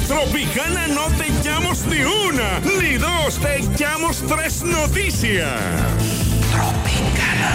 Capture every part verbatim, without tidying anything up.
Tropicana no te echamos ni una, ni dos, te echamos tres noticias. Tropicana.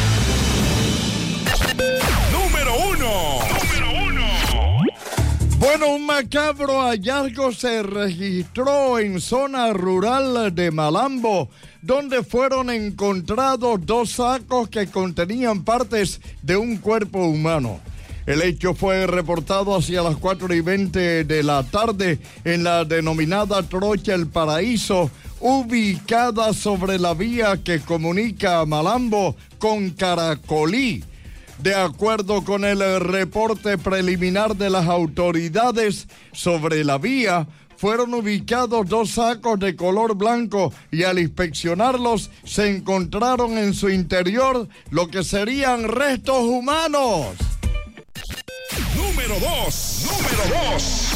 Número uno. Número uno. Bueno, un macabro hallazgo se registró en zona rural de Malambo, donde fueron encontrados dos sacos que contenían partes de un cuerpo humano. El hecho fue reportado hacia las cuatro y veinte de la tarde en la denominada Trocha El Paraíso, ubicada sobre la vía que comunica a Malambo con Caracolí. De acuerdo con el reporte preliminar de las autoridades sobre la vía, fueron ubicados dos sacos de color blanco y al inspeccionarlos se encontraron en su interior lo que serían restos humanos. Número dos. Número dos.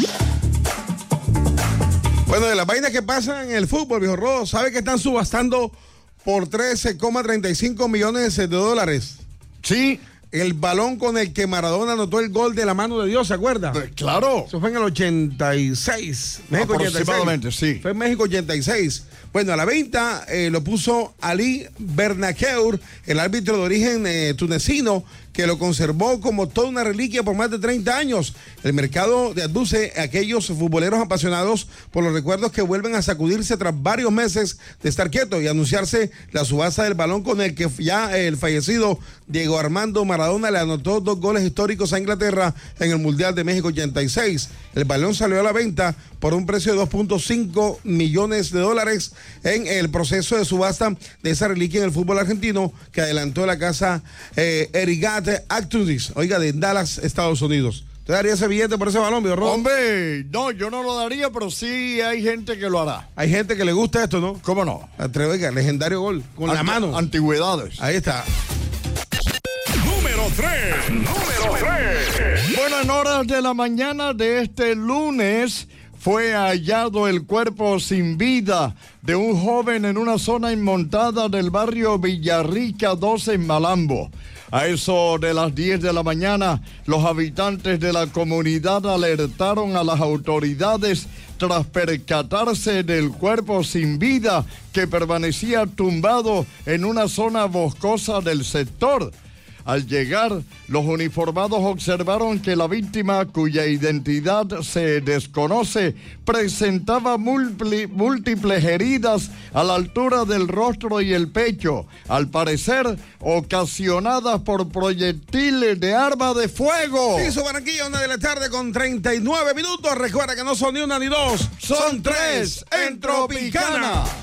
Bueno, de las vainas que pasan en el fútbol, viejo Rodo, ¿sabe que están subastando por trece coma treinta y cinco millones de dólares? Sí. El balón con el que Maradona anotó el gol de la mano de Dios, ¿se acuerda? Eh, claro. Eso fue en el ochenta y seis. México Aproximadamente, ochenta y seis. sí. Fue en México ochenta y seis. Bueno, a la venta eh, lo puso Ali Bernakeur, el árbitro de origen eh, tunecino, que lo conservó como toda una reliquia por más de treinta años. El mercado aduce a aquellos futboleros apasionados por los recuerdos que vuelven a sacudirse tras varios meses de estar quietos y anunciarse la subasta del balón con el que ya el fallecido Diego Armando Maradona le anotó dos goles históricos a Inglaterra en el Mundial de México ochenta y seis. El balón salió a la venta por un precio de dos punto cinco millones de dólares en el proceso de subasta de esa reliquia en el fútbol argentino que adelantó la casa eh, Erigate Actudis, oiga, de Dallas, Estados Unidos. ¿Usted daría ese billete por ese balón, viejo Rodo? Hombre, no, yo no lo daría, pero sí hay gente que lo hará. Hay gente que le gusta esto, ¿no? ¿Cómo no? Oiga, legendario gol, con Ant- la mano. Antigüedades. Ahí está. Número tres. Número tres. Bueno, en horas de la mañana de este lunes fue hallado el cuerpo sin vida de un joven en una zona inmontada del barrio Villarrica dos en Malambo. A eso de las diez de la mañana, los habitantes de la comunidad alertaron a las autoridades tras percatarse del cuerpo sin vida que permanecía tumbado en una zona boscosa del sector. Al llegar, los uniformados observaron que la víctima, cuya identidad se desconoce, presentaba múltiples, múltiples heridas a la altura del rostro y el pecho, al parecer ocasionadas por proyectiles de arma de fuego. Hizo Barranquilla, una de la tarde con treinta y nueve minutos. Recuerda que no son ni una ni dos, Son tres en Tropicana.